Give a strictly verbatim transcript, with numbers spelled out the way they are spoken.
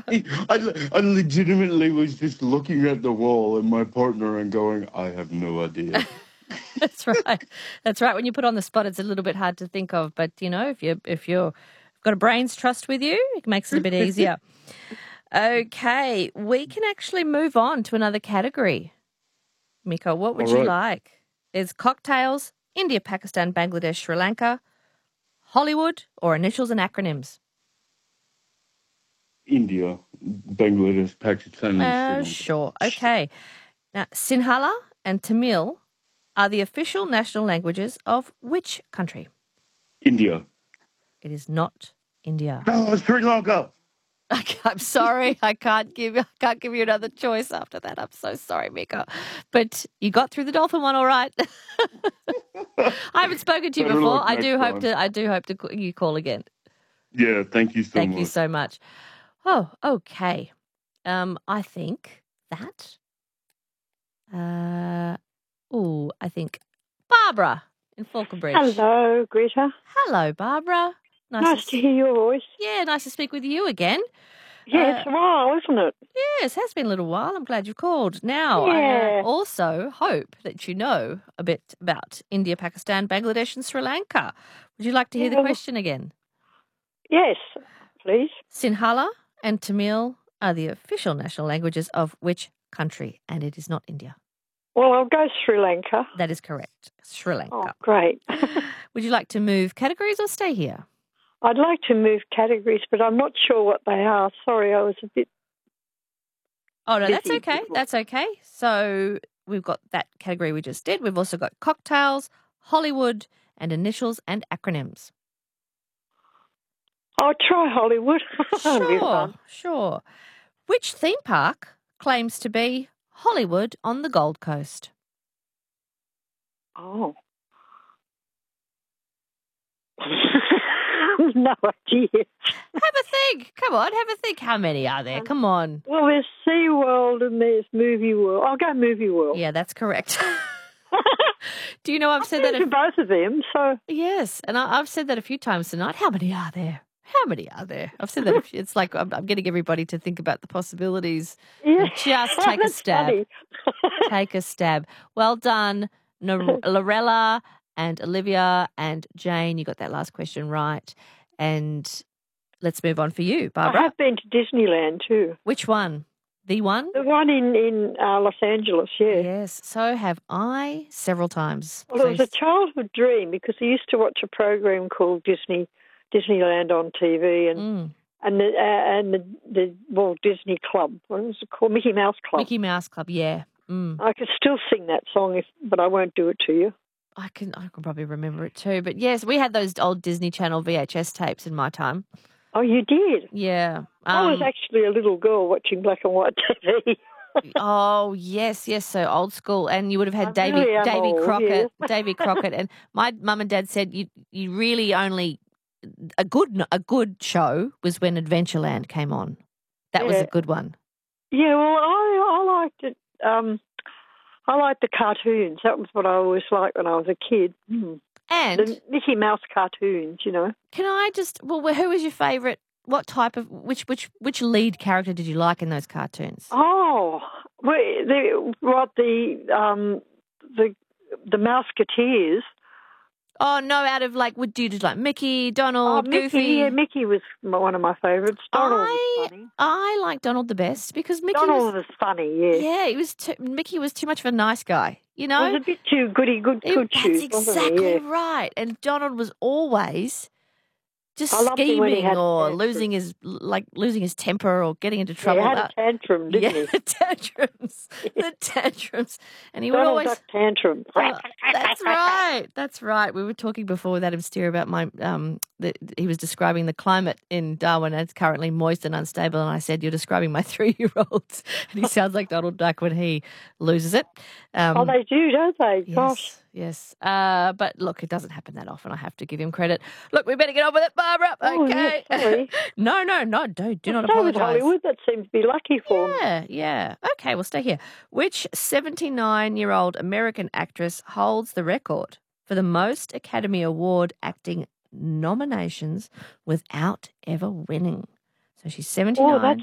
I, I legitimately was just looking at the wall and my partner and going, I have no idea. That's right. That's right. When you put on the spot, it's a little bit hard to think of. But, you know, if, you, if you've got a brain's trust with you, it makes it a bit easier. Okay. We can actually move on to another category. Miko, what would All you right. like? There's cocktails, India, Pakistan, Bangladesh, Sri Lanka, Hollywood, or initials and acronyms? India, Bangladesh, Pakistan, and Sri Uh, Lanka. sure. Okay. Now, Sinhala and Tamil are the official national languages of which country? India. It is not India. No, Sri Lanka. I'm sorry, I can't give I can't give you another choice after that. I'm so sorry, Mika. But you got through the dolphin one all right. I haven't spoken to you Better before. luck I next do hope time. to I do hope to c- you call again. Yeah, thank you so Thank much. you so much. Oh, okay. Um, I think that uh oh, I think Barbara in Falconbridge. Hello, Greta. Hello, Barbara. Nice, Nice to, to hear your voice. Yeah, nice to speak with you again. Yeah, Uh, it's a while, isn't it? Yes, it has been a little while. I'm glad you've called. Now, Yeah. I also hope that you know a bit about India, Pakistan, Bangladesh, and Sri Lanka. Would you like to hear Yeah, the well- question again? Yes, please. Sinhala and Tamil are the official national languages of which country? And it is not India. Well, I'll go Sri Lanka. That is correct. Sri Oh, Lanka. great. Would you like to move categories or stay here? I'd like to move categories, but I'm not sure what they are. Sorry, I was a bit... Oh, no, that's busy okay. before. That's okay. So we've got that category we just did. We've also got cocktails, Hollywood, and initials and acronyms. I'll try Hollywood. That'll be Sure, fun. sure. Which theme park claims to be Hollywood on the Gold Coast? Oh. No idea. Have a think. Come on, have a think. How many are there? Come on. Well, there's SeaWorld and there's Movie World. I'll go Movie World. Yeah, that's correct. Do you know I've said I've that? been A, to both of them, so... yes, and I, I've said that a few times tonight. How many are there? How many are there? I've said that. A few, it's like I'm, I'm getting everybody to think about the possibilities. Yeah. And just take a That's stab. funny. Take a stab. Well done, Nor- Lorella and Olivia and Jane. You got that last question right. And let's move on for you, I Barbara. have been to Disneyland too. Which one? The one? The one in, in uh, Los Angeles, yeah. Yes, so have I several times. Well, it was So- a childhood dream because I used to watch a program called Disney Disneyland on T V and Mm, and the uh, and the, the Walt Disney Club. What was it called? Mickey Mouse Club. Mickey Mouse Club, yeah. Mm. I could still sing that song, if, but I won't do it to you. I can I can probably remember it too. But yes, we had those old Disney Channel V H S tapes in my time. Oh, you did? Yeah. I was Um, actually a little girl watching black and white T V. oh yes, yes. So old school, and you would have had I Davy really am Davy old, Crockett, yes. Davy Crockett, and my mum and dad said you you really only a good a good show was when Adventureland came on. That was Yeah. a good one. Yeah, well, I I liked it. Um, I liked the cartoons. That was what I always liked when I was a kid. Mm. And The Mickey Mouse cartoons, you know. can I just well, who was your favourite? What type of which which which lead character did you like in those cartoons? Oh, well, the, what the um the the Mouseketeers. Oh no, out of like would you just like Mickey, Oh, Donald, Mickey. Goofy? Yeah, Mickey was one of my favourites. Donald I was funny. I like Donald the best because Mickey Donald was was funny. Yeah, yeah, he was too, Mickey was too much of a nice guy, you know. he was a bit too goody good It- good that's shoes, wasn't exactly he? Yeah. right. And Donald was always just I loved him when he scheming had or tantrums. losing his like losing his temper or getting into Yeah, trouble. he had Uh, a tantrum, didn't yeah, he? the tantrums, the tantrums, and he would Donald always. Duck tantrum. Oh, that's right. That's right. We were talking before with Adam Steer about my. Um, the, he was describing the climate in Darwin as currently moist and unstable, and I said, "You're describing my three-year-old," and he sounds like Donald Duck when he loses it. Um, Oh, they do, don't they? Gosh. Yes, yes. Uh, but look, it doesn't happen that often. I have to give him credit. Look, we better get on with it, Barbara. Oh, Okay. yeah, sorry. no, no, no. Don't do not Stay with apologise. Hollywood. That seems to be lucky for me. Yeah, yeah. Okay, we'll stay here. Which seventy-nine-year-old American actress holds the record for the most Academy Award acting nominations without ever winning? So she's seventy-nine. Oh, that's